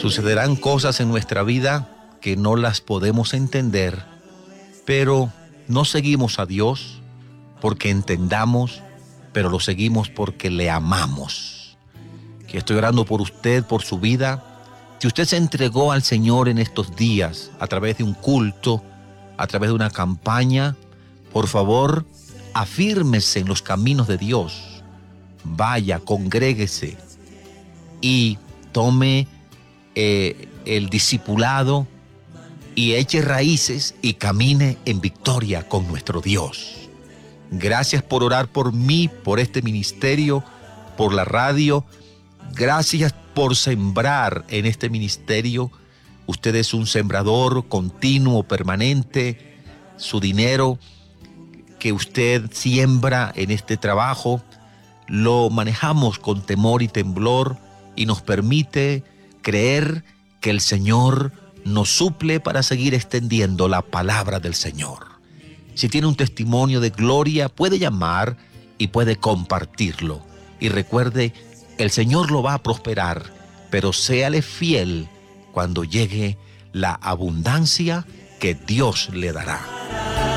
Sucederán cosas en nuestra vida que no las podemos entender, pero no seguimos a Dios porque entendamos, pero lo seguimos porque le amamos. Que estoy orando por usted, por su vida. Si usted se entregó al Señor en estos días a través de un culto, a través de una campaña, por favor, afírmese en los caminos de Dios. Vaya, congréguese y tome el discipulado y eche raíces y camine en victoria con nuestro Dios. Gracias por orar por mí, por este ministerio, por la radio. Gracias por sembrar en este ministerio. Usted es un sembrador continuo, permanente. Su dinero que usted siembra en este trabajo lo manejamos con temor y temblor y nos permite creer que el Señor nos suple para seguir extendiendo la palabra del Señor. Si tiene un testimonio de gloria, puede llamar y puede compartirlo. Y recuerde, el Señor lo va a prosperar, pero séale fiel cuando llegue la abundancia que Dios le dará.